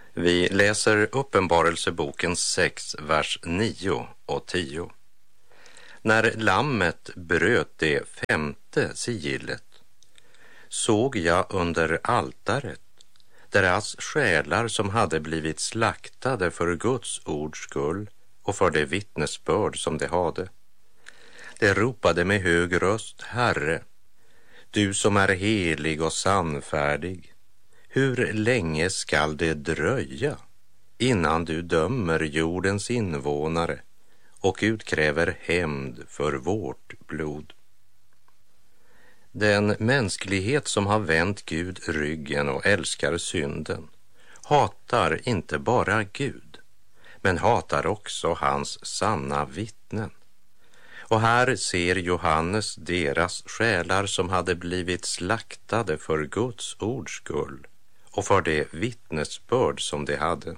Vi läser Uppenbarelseboken 6, vers 9 och 10. När lammet bröt det 5:e sigillet såg jag under altaret deras själar som hade blivit slaktade för Guds ords skull och för det vittnesbörd som de hade. De ropade med hög röst: Herre, du som är helig och sannfärdig, hur länge skall det dröja innan du dömer jordens invånare och utkräver hämnd för vårt blod? Den mänsklighet som har vänt Gud ryggen och älskar synden hatar inte bara Gud, men hatar också hans sanna vittnen. Och här ser Johannes deras själar som hade blivit slaktade för Guds ords skull och för det vittnesbörd som de hade.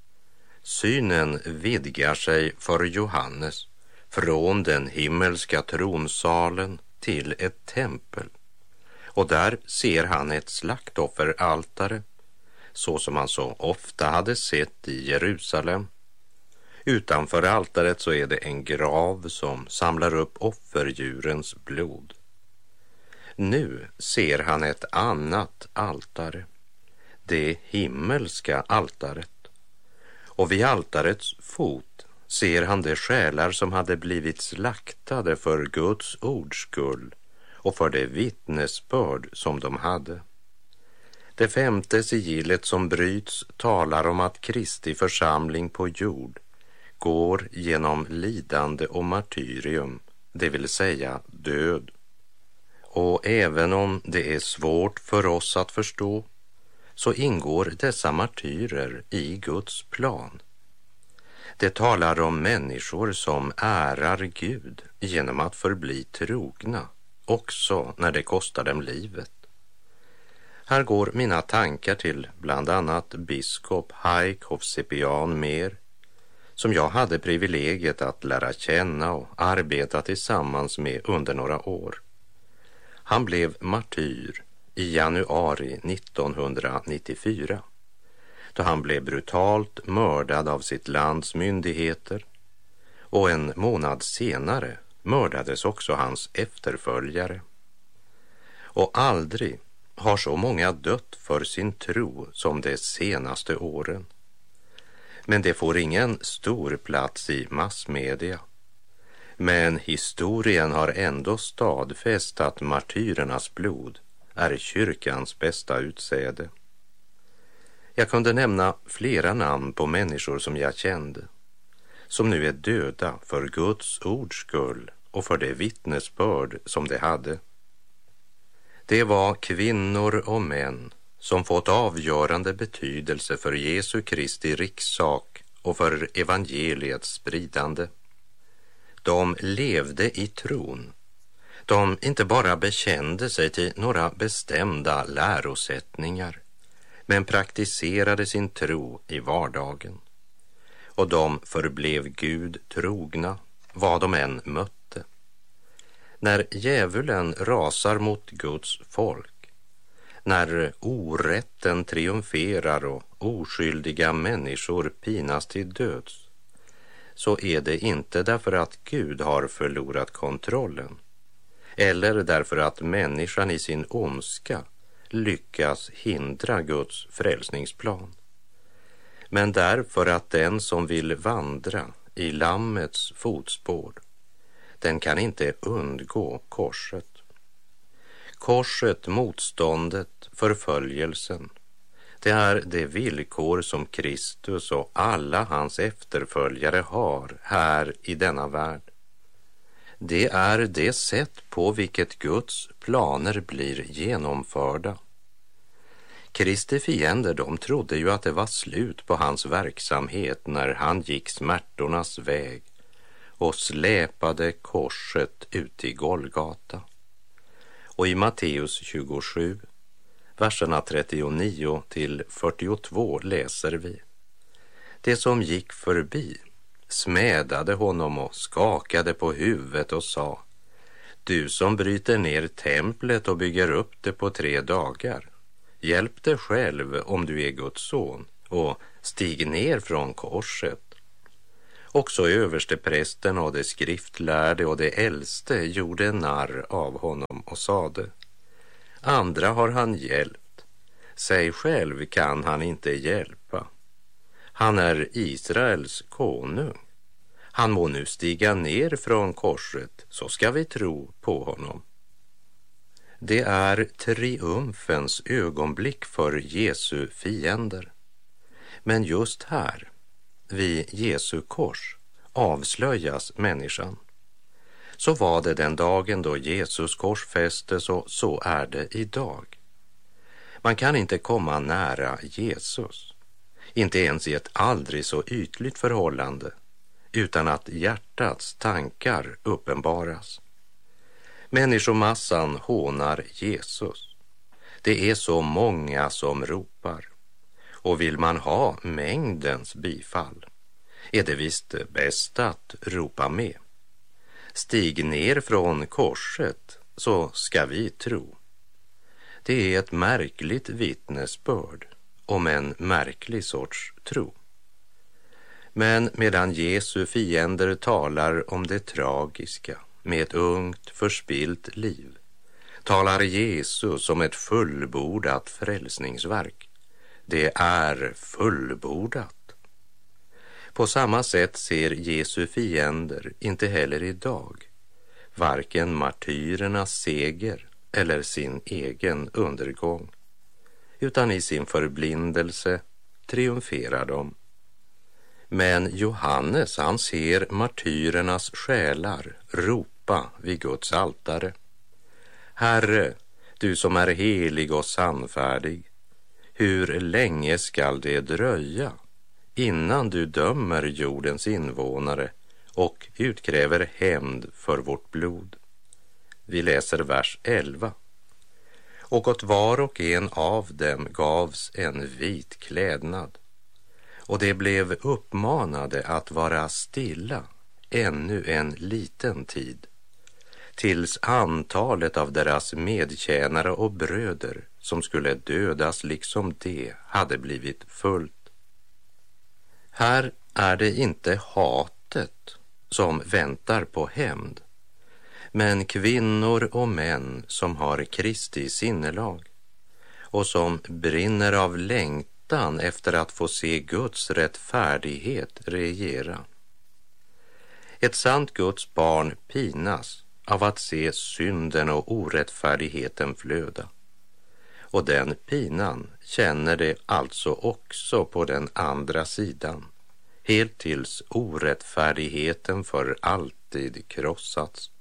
Synen vidgar sig för Johannes från den himmelska tronsalen till ett tempel, och där ser han ett slaktofferaltare så som han så ofta hade sett i Jerusalem. Utanför altaret så är det en grav som samlar upp offerdjurens blod. Nu ser han ett annat altare, det himmelska altaret, och vid altarets fot ser han de själar som hade blivit slaktade för Guds ords skull och för det vittnesbörd som de hade. Det 5:e sigillet som bryts talar om att Kristi församling på jord går genom lidande och martyrium, det vill säga död. Och även om det är svårt för oss att förstå, så ingår dessa martyrer i Guds plan. Det talar om människor som ärar Gud genom att förbli trogna, också när det kostar dem livet. Här går mina tankar till bland annat biskop Haik Hovsepian Mer, som jag hade privilegiet att lära känna och arbeta tillsammans med under några år. Han blev martyr i januari 1994, då han blev brutalt mördad av sitt lands myndigheter, och en månad senare mördades också hans efterföljare. Och aldrig har så många dött för sin tro som de senaste åren. Men det får ingen stor plats i massmedia. Men historien har ändå stadfäst att martyrernas blod är kyrkans bästa utsäde. Jag kunde nämna flera namn på människor som jag kände, som nu är döda för Guds ords skull och för det vittnesbörd som de hade. Det var kvinnor och män som fått avgörande betydelse för Jesu Kristi rikssak och för evangeliets spridande. De levde i tron. De inte bara bekände sig till några bestämda lärosättningar, men praktiserade sin tro i vardagen. Och de förblev Gud trogna, vad de än mötte. När djävulen rasar mot Guds folk, när orätten triumferar och oskyldiga människor pinas till döds, så är det inte därför att Gud har förlorat kontrollen, eller därför att människan i sin ondska lyckas hindra Guds frälsningsplan, men därför att den som vill vandra i lammets fotspår, den kan inte undgå korset. Korset, motståndet, förföljelsen, det är det villkor som Kristus och alla hans efterföljare har här i denna värld. Det är det sätt på vilket Guds planer blir genomförda. Kristi fiender, de trodde ju att det var slut på hans verksamhet när han gick smärtornas väg och släpade korset ut i Golgata. Och i Matteus 27, verserna 39 till 42 läser vi: Det som gick förbi smädade honom och skakade på huvudet och sa: Du som bryter ner templet och bygger upp det på 3 dagar, hjälp dig själv om du är Guds son och stig ner från korset. Också översteprästen och de skriftlärde och de äldste gjorde narr av honom och sade: andra har han hjälpt, sig själv kan han inte hjälpa. Han är Israels konung. Han må nu stiga ner från korset, så ska vi tro på honom. Det är triumfens ögonblick för Jesu fiender. Men just här, vid Jesu kors, avslöjas människan. Så var det den dagen då Jesus korsfästes, och så är det idag. Man kan inte komma nära Jesus, inte ens i ett aldrig så ytligt förhållande, utan att hjärtats tankar uppenbaras. Människomassan hånar Jesus. Det är så många som ropar. Och vill man ha mängdens bifall är det visst bäst att ropa med. Stig ner från korset, så ska vi tro. Det är ett märkligt vittnesbörd om en märklig sorts tro. Men medan Jesu fiender talar om det tragiska med ett ungt förspilt liv, talar Jesus om ett fullbordat frälsningsverk. Det är fullbordat. På samma sätt ser Jesu fiender inte heller idag varken martyrernas seger eller sin egen undergång, utan i sin förblindelse triumferar de. Men Johannes, han ser martyrernas själar ropa vid Guds altare: Herre, du som är helig och sannfärdig, hur länge skall det dröja innan du dömer jordens invånare och utkräver hämnd för vårt blod? Vi läser vers 11. Och åt var och en av dem gavs en vit klädnad, och de blev uppmanade att vara stilla ännu en liten tid, tills antalet av deras medtjänare och bröder som skulle dödas liksom det hade blivit fullt. Här är det inte hatet som väntar på hämnd, men kvinnor och män som har Kristi sinnelag och som brinner av längtan efter att få se Guds rättfärdighet regera. Ett sant Guds barn pinas av att se synden och orättfärdigheten flöda. Och den pinan känner det alltså också på den andra sidan, helt tills orättfärdigheten för alltid krossats.